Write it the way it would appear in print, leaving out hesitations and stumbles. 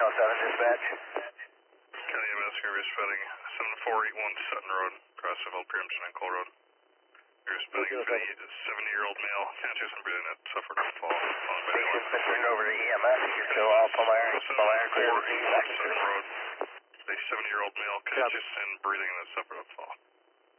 707 dispatch. County EMS here responding 7481 Sutton Road, across Seville Preemption and Cole Road. You're responding for the 70-year-old male, conscious and breathing that suffered a fall. Patient's been turned over to EMS. So all pulmonary clear. Sutton Road. A 70-year-old male, conscious and breathing that suffered a fall.